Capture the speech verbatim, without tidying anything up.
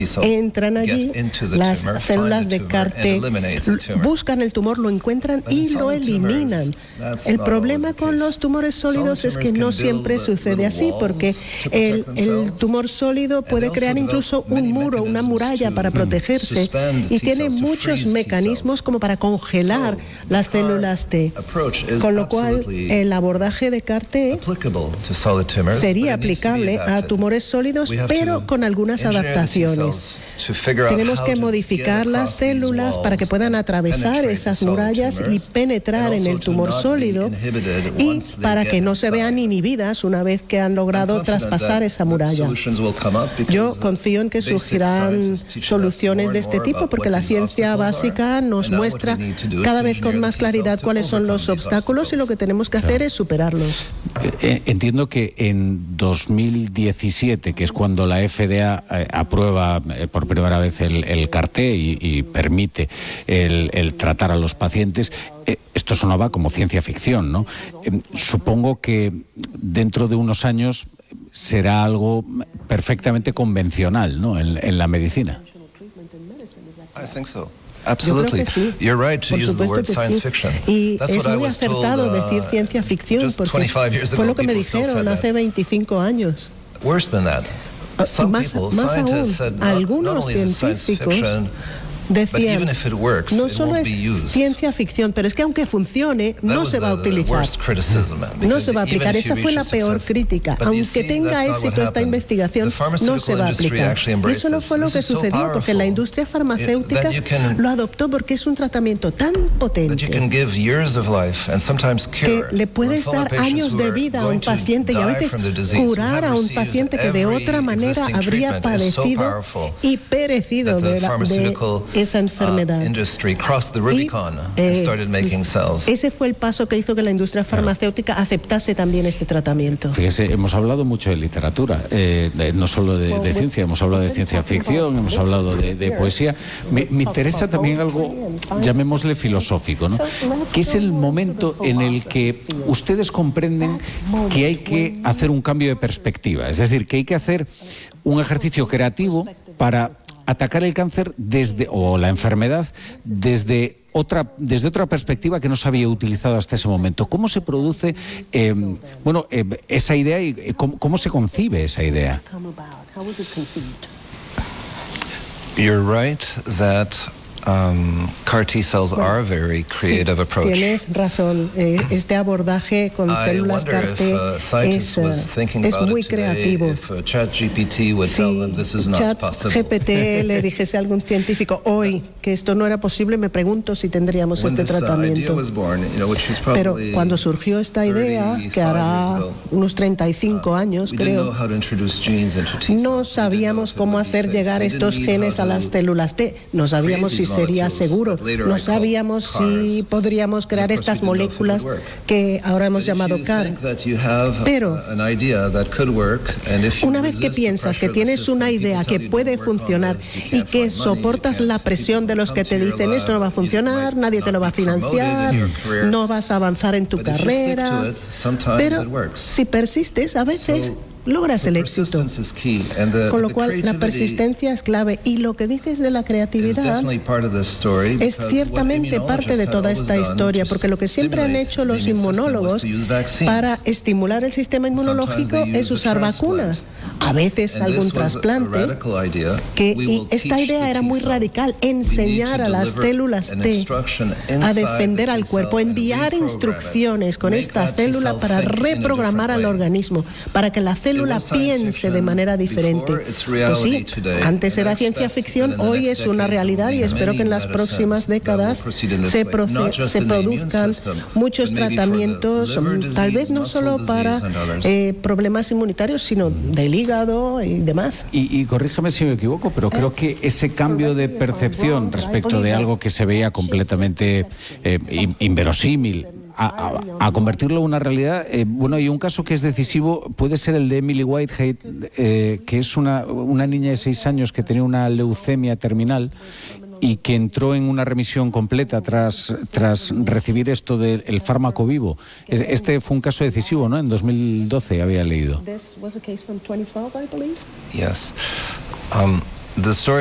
entran allí, las células de CAR T buscan el tumor, lo encuentran y lo eliminan. El problema con los tumores sólidos es que no siempre sucede así, porque el, el tumor sólido puede crear incluso un muro, una muralla para protegerse, y tiene muchos mecanismos como para congelar las células T, con lo cual el abordaje de CAR T sería aplicable a tumores sólidos, pero con algunas adaptaciones. Tenemos que modificar las células para que puedan atravesar esas murallas y penetrar en el tumor sólido, y para que no se vean inhibidas una vez que han logrado traspasar esa muralla. Yo confío en que surgirán soluciones de este tipo, porque la ciencia básica nos muestra cada vez con más claridad cuáles son los obstáculos, y lo que tenemos que hacer es superarlos. Entiendo que en dos mil diecisiete, que es cuando la F D A eh, aprueba eh, por primera vez el, el CAR T y, y permite el, el tratar a los pacientes, eh, esto sonaba como ciencia ficción, ¿no? Eh, supongo que dentro de unos años será algo perfectamente convencional, ¿no?, en, en la medicina. I think so. Absolutely. Sí. You're right to Por use the word supuesto que science sí. fiction. Y That's es what I muy was told, acertado uh, decir ciencia ficción, just porque twenty-five years fue ago, lo que me people still dijeron said hace that. veinticinco años. Worse than that. Some más, people, más aún, scientists said, not, not algunos only is it science científicos fiction, decían, works, no solo es ciencia ficción, pero es que aunque funcione, no se va a utilizar. No se va a aplicar. Esa fue la peor crítica. Aunque tenga éxito esta investigación, no se va a aplicar. Y eso no fue lo que sucedió, porque la industria farmacéutica lo adoptó porque es un tratamiento tan potente que le puedes dar años de vida a un paciente y a veces curar a un paciente que de otra manera habría padecido y perecido de, la, de esa enfermedad. Y, eh, ese fue el paso que hizo que la industria farmacéutica aceptase también este tratamiento. Fíjese, hemos hablado mucho de literatura, eh, de, no solo de, de ciencia, hemos hablado de ciencia ficción, hemos hablado de, de poesía. Me, me interesa también algo, llamémosle filosófico, ¿no? Que es el momento en el que ustedes comprenden que hay que hacer un cambio de perspectiva, es decir, que hay que hacer un ejercicio creativo para atacar el cáncer desde, o la enfermedad desde otra, desde otra perspectiva que no se había utilizado hasta ese momento. ¿Cómo se produce eh, bueno, eh, esa idea y eh, cómo, cómo se concibe esa idea? You're right that Um, CAR T cells bueno, are a very creative sí, approach. Tienes razón. Eh, este abordaje con I células CAR T if, uh, es, es muy creativo. If, uh, ChatGPT would si tell them this is not possible. G P T le dijese a algún científico hoy que esto no era posible, me pregunto si tendríamos When este this, uh, tratamiento. idea was born, you know, which was Pero probably cuando surgió esta idea, que hará unos treinta y cinco años, we creo, didn't know how to introduce genes into T cells. no sabíamos cómo hacer llegar estos genes a las células T. No sabíamos si sería seguro. No sabíamos si podríamos crear estas moléculas que ahora hemos llamado CAR. Pero una vez que piensas que tienes una idea que puede funcionar y que soportas la presión de los que te dicen esto no va a funcionar, nadie te lo va a financiar, no vas a avanzar en tu carrera, pero si persistes, a veces logras el éxito. Con lo cual, la persistencia es clave. Y lo que dices de la creatividad es ciertamente parte de toda esta historia, porque lo que siempre han hecho los inmunólogos para estimular el sistema inmunológico es usar vacunas, a veces algún trasplante, que, y esta idea era muy radical, enseñar a las células T a defender al cuerpo, enviar instrucciones con esta célula para reprogramar al organismo, para que la célula piense de manera diferente. Pues sí, antes era ciencia ficción, hoy es una realidad y espero que en las próximas décadas se, proce- se produzcan muchos tratamientos, tal vez no solo para eh, problemas inmunitarios, sino del hígado y demás. Y, y corrígeme si me equivoco, pero creo que ese cambio de percepción respecto de algo que se veía completamente eh, inverosímil, A, a, a convertirlo en una realidad, eh, bueno, y un caso que es decisivo puede ser el de Emily Whitehead, eh, que es una, una niña de seis años que tenía una leucemia terminal y que entró en una remisión completa tras, tras recibir esto del fármaco vivo. Este fue un caso decisivo, ¿no? En dos mil doce había leído. Yes. Um, The story